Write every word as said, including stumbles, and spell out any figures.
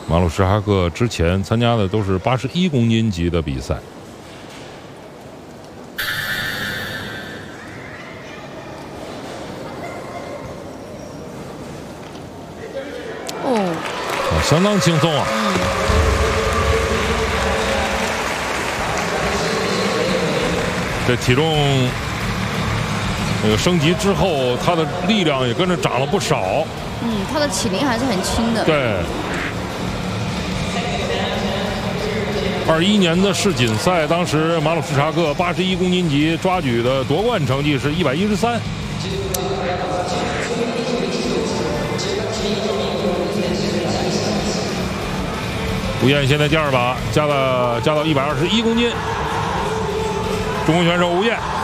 马鲁什哈克之前参加的都是八十一公斤级的比赛。 哦， 啊，相当轻松啊！ 嗯， 这体重那个升级之后，他的力量也跟着涨了不少。 嗯，他的起灵还是很轻的。 对。二一年的世锦赛，当时马鲁什哈克八十一公斤级抓举的夺冠成绩是一百一十三。吴燕现在第二把加到加到一百二十一公斤，中国选手吴燕。